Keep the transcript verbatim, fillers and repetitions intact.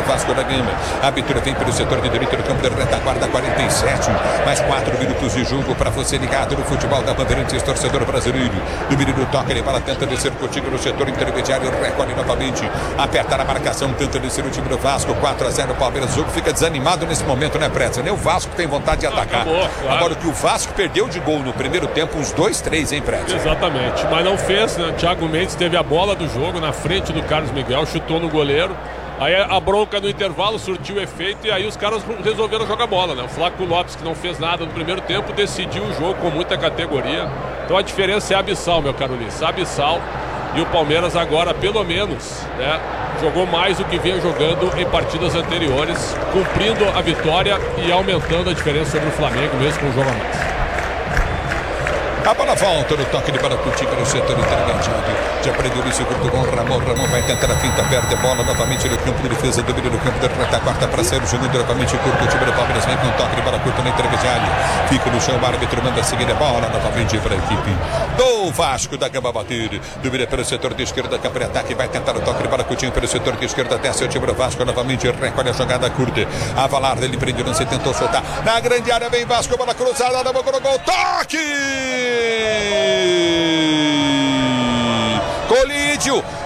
Vasco da Gama. A abertura vem pelo setor de direita do campo da retaguarda, quarenta e sete. Mais quatro minutos de jogo para você ligado no futebol da Bandeirantes, torcedor brasileiro. Do menino toca, ele para, tenta descer contigo no setor intermediário, recolhe novamente. Aperta na marcação, tenta descer o time do Vasco. quatro a zero Palmeiras. O jogo fica desanimado nesse momento, né, Pretzel? Nem o Vasco tem vontade de atacar. Acabou, claro. Agora o que o Vasco perdeu de gol no primeiro tempo, uns dois, três, hein, Pretzel? Exatamente, mas não fez, né? Thiago Mendes teve a bola do jogo na frente do Carlos Miguel, chutou no goleiro. Aí a bronca no intervalo surtiu efeito e aí os caras resolveram jogar bola, né? O Flávio Lopes, que não fez nada no primeiro tempo, decidiu o jogo com muita categoria. Então a diferença é abissal, meu caro Ulisses, abissal. E o Palmeiras agora, pelo menos, né, jogou mais do que vinha jogando em partidas anteriores, cumprindo a vitória e aumentando a diferença sobre o Flamengo, mesmo com o jogo a mais. A bola volta no toque de Baracuti para o setor intermediário. Já prendeu o segundo com Ramon. Ramon vai tentar a finta, perde a bola novamente no campo de defesa, domina no campo da retaguarda para sair, jogando novamente curto. O time do Palmeiras vem com um toque de Baracuti na intermediária. Fica no chão, o árbitro manda seguir a bola novamente para a equipe do Vasco da Gama bater. Domina pelo setor de esquerda, campo de ataque, vai tentar o toque de Baracuti pelo setor de esquerda, desce o time do Vasco novamente, recolhe a jogada curta. A Valar dele prende, não se tentou soltar. Na grande área vem Vasco, bola cruzada, na boca do gol, toque! Colídio,